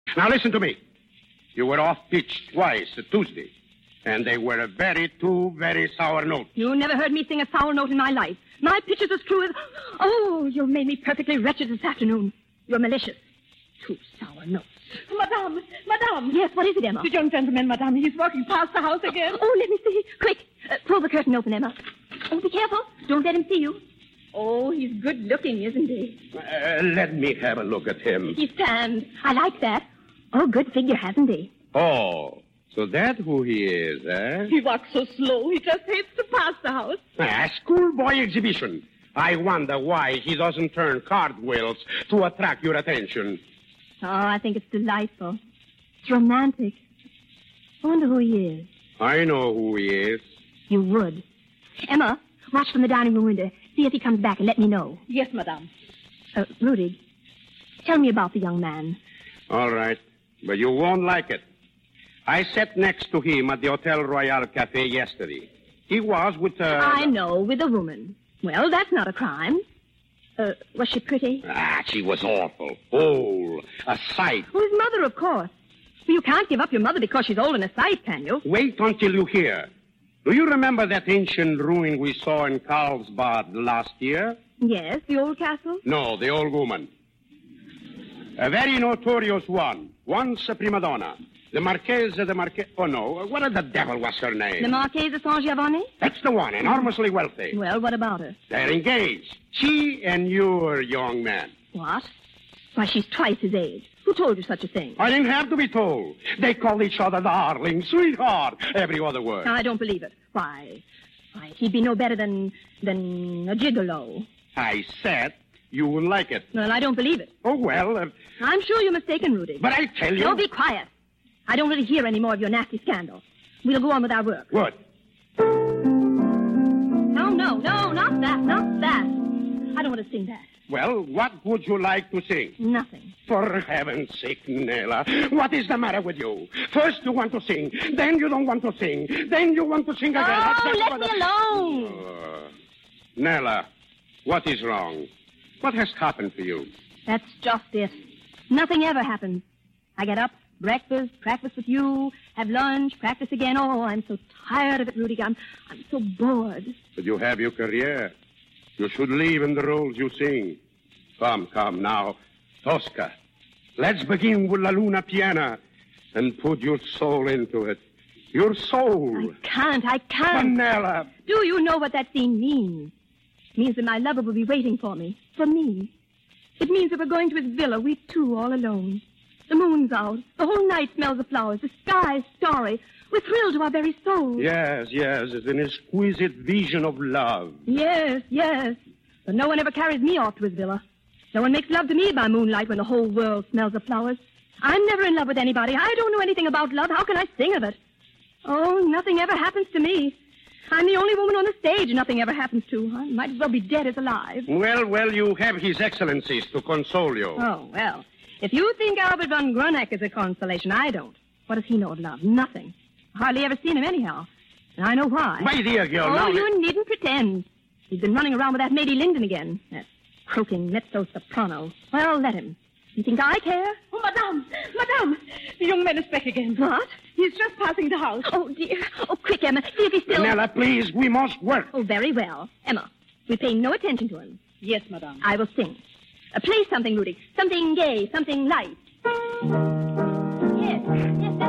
Now listen to me. You were off pitch twice Tuesday, and they were two very sour notes. You never heard me sing a sour note in my life. My pitch is as true as... Oh, you made me perfectly wretched this afternoon. You're malicious. 2 sour notes. Madame. Yes, what is it, Emma? The young gentleman, madame. He's walking past the house again. Oh, let me see. Quick. Pull the curtain open, Emma. Oh, be careful. Don't let him see you. Oh, he's good looking, isn't he? Let me have a look at him. He's tanned. I like that. Oh, good figure, hasn't he? Oh, so that's who he is, eh? He walks so slow. He just hates to pass the house. A schoolboy exhibition. I wonder why he doesn't turn cartwheels to attract your attention. Oh, I think it's delightful. It's romantic. I wonder who he is. I know who he is. You would. Emma, watch from the dining room window. See if he comes back and let me know. Yes, madame. Rudy, tell me about the young man. All right, but you won't like it. I sat next to him at the Hotel Royal Cafe yesterday. He was with I know, with a woman. Well, that's not a crime. Was she pretty? She was awful. Old. A sight. Well, his mother, of course. Well, you can't give up your mother because she's old and a sight, can you? Wait until you hear. Do you remember that ancient ruin we saw in Carlsbad last year? Yes, the old castle? No, the old woman. A very notorious one. Once a prima donna. The Marquise de Marquise... Oh, no. What the devil was her name? The Marquise de Saint-Giovanni? That's the one. Enormously wealthy. Well, what about her? They're engaged. She and your young man. What? Why, she's twice his age. Who told you such a thing? I didn't have to be told. They call each other darling, sweetheart, every other word. I don't believe it. Why, he'd be no better than a gigolo. I said you wouldn't like it. Well, I don't believe it. Oh, well... I'm sure you're mistaken, Rudy. But I tell you... No, be quiet. I don't really hear any more of your nasty scandal. We'll go on with our work. Good. No, not that. I don't want to sing that. Well, what would you like to sing? Nothing. For heaven's sake, Nella, what is the matter with you? First you want to sing, then you don't want to sing, then you want to sing again. Oh, let me alone. Nella, what is wrong? What has happened to you? That's just it. Nothing ever happens. I get up, breakfast, practice with you, have lunch, practice again. Oh, I'm so tired of it, Rudy. I'm so bored. But you have your career. You should live in the roles you sing. Come now. Tosca, let's begin with La Luna Piena and put your soul into it. Your soul. I can't. Vanilla. Do you know what that scene means? It means that my lover will be waiting for me. For me. It means that we're going to his villa, we two all alone. The moon's out. The whole night smells of flowers. The sky's starry. We're thrilled to our very souls. Yes. It's an exquisite vision of love. Yes. But no one ever carries me off to his villa. No one makes love to me by moonlight when the whole world smells of flowers. I'm never in love with anybody. I don't know anything about love. How can I sing of it? Oh, nothing ever happens to me. I'm the only woman on the stage nothing ever happens to. I might as well be dead as alive. Well, you have His Excellencies to console you. Oh, well. If you think Albert von Gruneck is a consolation, I don't. What does he know of love? Nothing. Hardly ever seen him anyhow. And I know why. My dear girl, Oh, now... you needn't pretend. He's been running around with that Mady Linden again. That croaking mezzo-soprano. Well, let him. You think I care? Oh, madame! The young man is back again. What? He's just passing the house. Oh, dear. Oh, quick, Emma. See if he's still... Nella, please, we must work. Oh, very well. Emma, we pay no attention to him. Yes, madame. I will sing. Play something, Rudy. Something gay, something light.